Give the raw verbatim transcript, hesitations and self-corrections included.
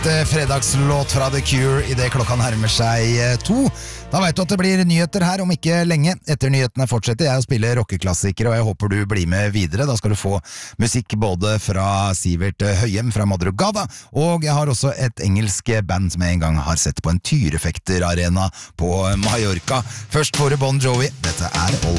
eh, fredagslåt fra The Cure I det klokka nærmer seg eh, to. Da vet du at det blir nyheter her om ikke lenge. Etter nyhetene fortsetter jeg å spille rockeklassikere, og jeg håper du blir med videre. Da skal du få musikk både fra Sivert Høyem fra Madrugada, og jeg har også et engelsk band som jeg en gang har sett på en tyrefekterarena på Mallorca. Først får du Bon Jovi. Dette er All